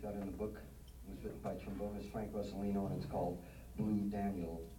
got in the book. It was written by trombonist Frank Rosolino, and it's called Blue Daniel.